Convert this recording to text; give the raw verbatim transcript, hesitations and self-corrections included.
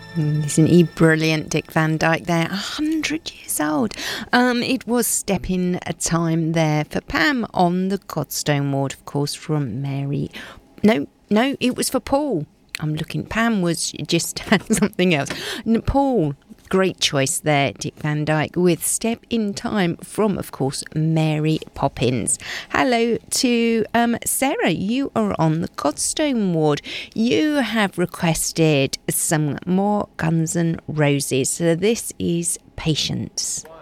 Mm, Isn't he brilliant, Dick Van Dyke there? A hundred years old. Um, it was Stepping a Time there for Pam on the Godstone Ward, of course, from Mary. No, no, it was for Paul. I'm looking. Pam was just had something else. N- Paul, great choice there, Dick Van Dyke, with Step in Time from, of course, Mary Poppins. Hello to um, Sarah. You are on the Godstone Ward. You have requested some more Guns N' Roses. So this is Patience.